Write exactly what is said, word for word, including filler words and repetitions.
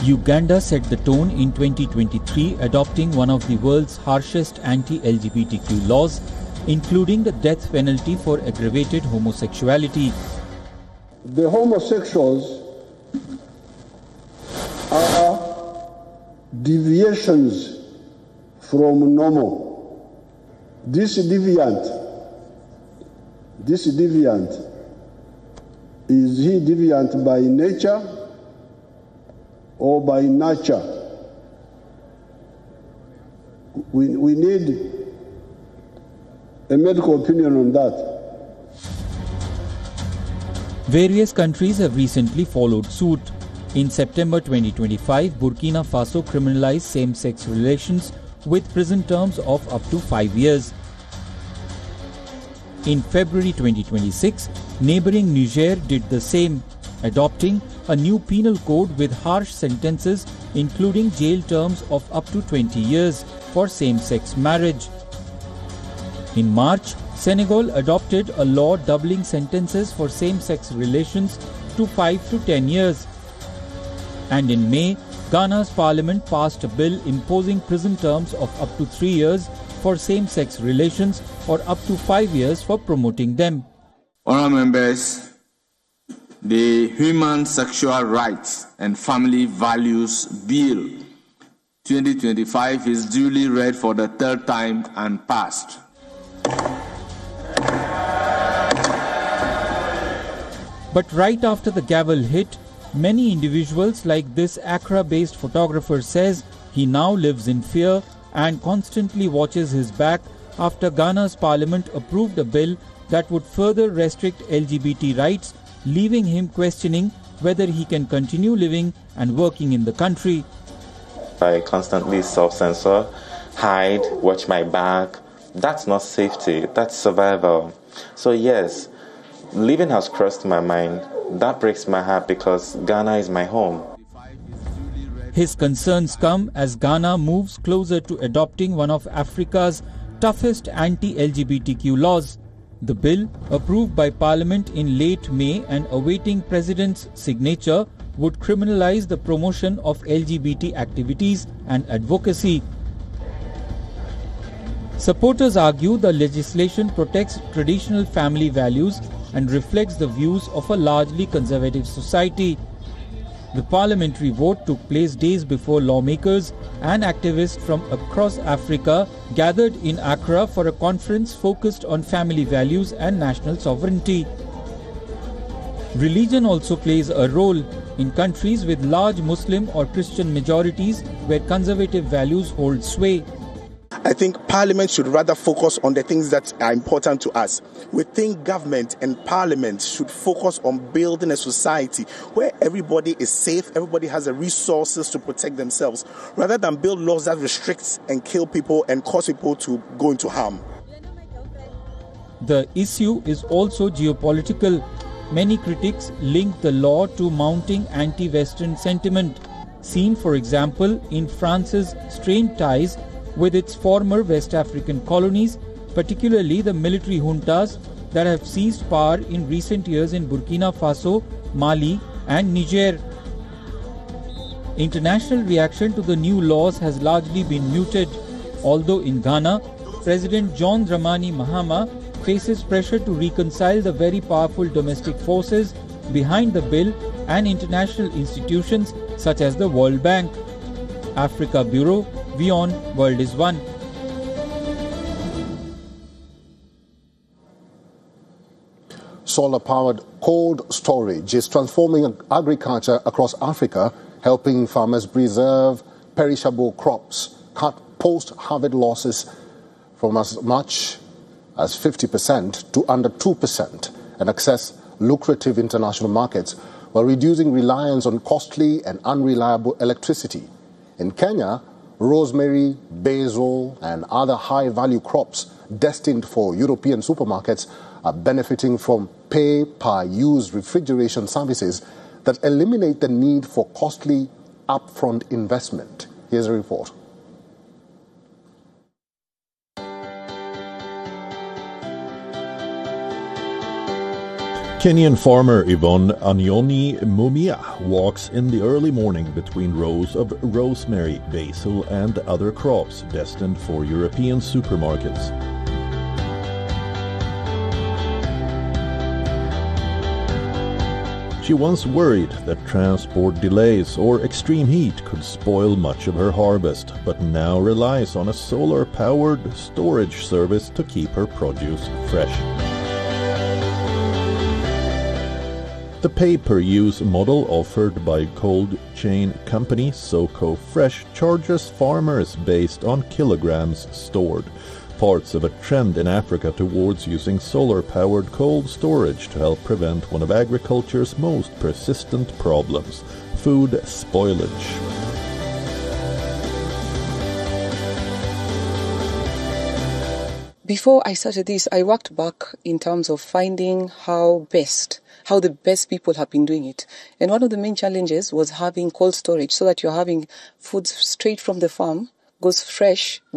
Uganda set the tone in twenty twenty-three, adopting one of the world's harshest anti-L G B T Q laws, including the death penalty for aggravated homosexuality. The homosexuals are deviations from normal. This deviant, this deviant, is he deviant by nature or by nurture? We, we need a medical opinion on that. Various countries have recently followed suit. In September twenty twenty-five, Burkina Faso criminalized same-sex relations with prison terms of up to five years. In February twenty twenty-six, neighboring Niger did the same, adopting a new penal code with harsh sentences including jail terms of up to twenty years for same-sex marriage. In March, Senegal adopted a law doubling sentences for same-sex relations to five to ten years. And in May, Ghana's parliament passed a bill imposing prison terms of up to three years for same-sex relations or up to five years for promoting them. Honourable members, the Human Sexual Rights and Family Values Bill twenty twenty-five is duly read for the third time and passed. But right after the gavel hit, many individuals like this Accra-based photographer says he now lives in fear and constantly watches his back after Ghana's parliament approved a bill that would further restrict L G B T rights, leaving him questioning whether he can continue living and working in the country. I constantly self-censor, hide, watch my back. That's not safety, that's survival. So yes, living has crossed my mind. That breaks my heart because Ghana is my home. His concerns come as Ghana moves closer to adopting one of Africa's toughest anti-L G B T Q laws. The bill, approved by Parliament in late May and awaiting President's signature, would criminalize the promotion of L G B T activities and advocacy. Supporters argue the legislation protects traditional family values and reflects the views of a largely conservative society. The parliamentary vote took place days before lawmakers and activists from across Africa gathered in Accra for a conference focused on family values and national sovereignty. Religion also plays a role in countries with large Muslim or Christian majorities where conservative values hold sway. I think Parliament should rather focus on the things that are important to us. We think government and Parliament should focus on building a society where everybody is safe, everybody has the resources to protect themselves, rather than build laws that restrict and kill people and cause people to go into harm. The issue is also geopolitical. Many critics link the law to mounting anti-Western sentiment, seen, for example, in France's strained ties with its former West African colonies, particularly the military juntas that have seized power in recent years in Burkina Faso, Mali and Niger. International reaction to the new laws has largely been muted, although in Ghana, President John Dramani Mahama faces pressure to reconcile the very powerful domestic forces behind the bill and international institutions such as the World Bank. Africa Bureau, WION, World is One. Solar-powered cold storage is transforming agriculture across Africa, helping farmers preserve perishable crops, cut post-harvest losses from as much as fifty percent to under two percent, and access lucrative international markets while reducing reliance on costly and unreliable electricity. In Kenya, rosemary, basil, and other high-value crops destined for European supermarkets are benefiting from pay-per-use refrigeration services that eliminate the need for costly upfront investment. Here's a report. Kenyan farmer Yvonne Anyoni Mumia walks in the early morning between rows of rosemary, basil and other crops destined for European supermarkets. She once worried that transport delays or extreme heat could spoil much of her harvest, but now relies on a solar-powered storage service to keep her produce fresh. The pay-per-use model offered by cold chain company SoCo Fresh charges farmers based on kilograms stored, parts of a trend in Africa towards using solar-powered cold storage to help prevent one of agriculture's most persistent problems, food spoilage. Before I started this, I worked back in terms of finding how best, how the best people have been doing it. And one of the main challenges was having cold storage so that you're having food straight from the farm, goes fresh, but